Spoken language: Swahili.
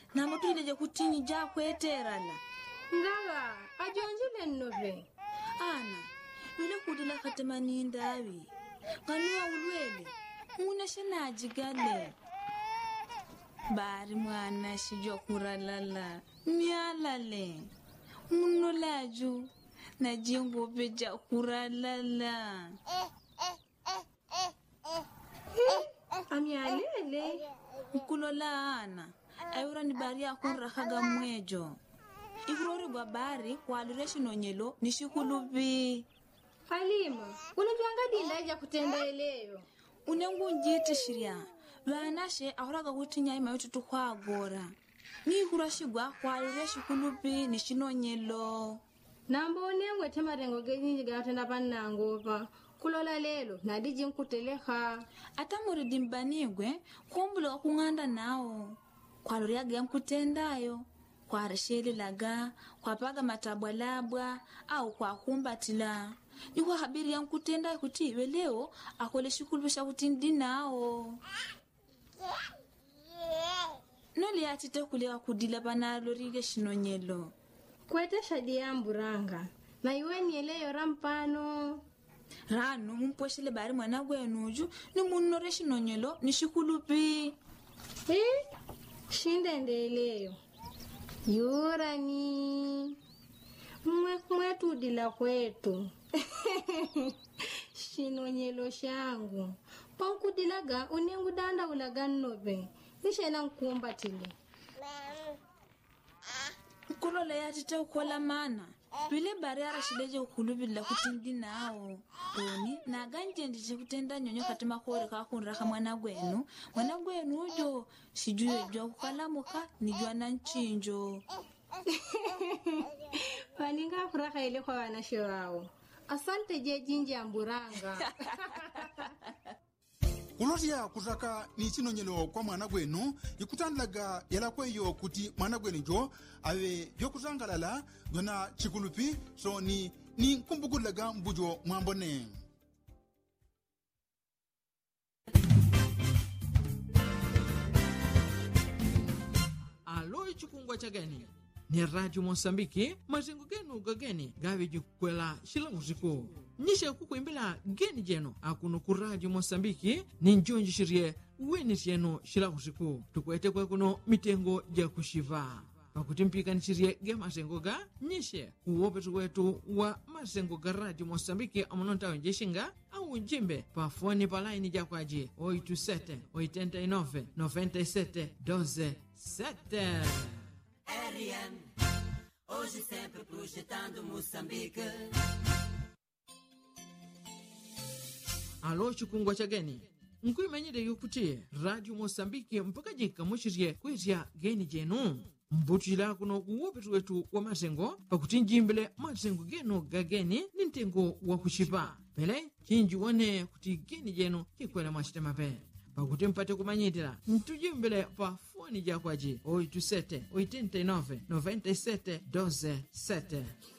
na mutile je kutinyi ja kweterala ngala ajonjile nnobe ana yule kudila katemani ndawi kanua ulwele muna shinajigale bari mwana shijo kuralala myalale munolaju na jengo beja kuralala amyalele nkulola ana ayura ni bari akunra kaga mwejo ikurori gwa bari kwalire shinonyelo nishikulubi Halima unavyanga dinda kutenda eleyo unengu njiti shiria vanashe ahuraga kutinya ima yote tukwagora ni kurashigwa kwalire shikulubi nishinonyelo nambonengwe temarengo genyinji gatenda pannangopa kulola lelo nadiji nkuteleha ata muridimbanigwe kumbula kung'anda nawo kwaluriaga nkutendayo kwareshelelaga kwapaga matabwalabwa au kwakumbatila nikwa habiri ya nkutenda kuti iwe leo akole shikulubisha kutindi nawo noli atite kulewa kudila panalo rige shinonyelo kwete shadi ya mburanga na iwe nieleyo rampano ranu mumposhele bari mwana gwenuju ni munore shinonyelo nishikulupi shindendeleyo yurani mwetu udila kwetu shinonyelo shangu pankudilaga unengu danda ulaga nnobe nishena nkumbatile kulola yatite ukola mana bile bari arashileje ukulubila kutindi nawo doni naganjendije kutenda nyonyo katima kore kakunra mwana gwenu ujo sijuye jwa kukalamuka nijwa na nchinjo paninga furaha ile kwa wanashe wao asante je jinji amburanga kulotya kutaka ni chinonyelo kwa mwana gwenu ikutandaga yala kweyo kuti mwana gwenu jo awe byokutangalala dona chikulupi so ni nkumbukulaga mbujo mwambone alo chikungwa chagani ni Radio Mosambiki mazengo genu gageni gawe jikwela shilangu ziku nisha kukuimbila geni jeno akuno ku Radio Mosambiki ni njonji shirie weni jeno shilangu ziku tukwete kwa kuno mitengo ja kushiva pakuti mpikanishirie ge mazengo ga nishe uwopetu wetu wa mazengo ga Radio Mosambiki amunonta wenjeshinga au njimbe pa foni pa line ja kwaji 87 89 97 12 7 RN, hoje sempre projetando Moçambique. Alo chikungwa chageni nkuimenyere yukuti Radio Mosambiki mpaka jika mushirie kwezia geni jenu mbutila kuno uwopetu wetu wa mazengo pakuti njimbele mazengo genu gageni ni ntengo wa kushipa pele chinji wane kuti geni jenu kikwela mwachita mape pakuti mpate kumanyitira ntujimbele pa foni jakwaji 87 89 97 12 7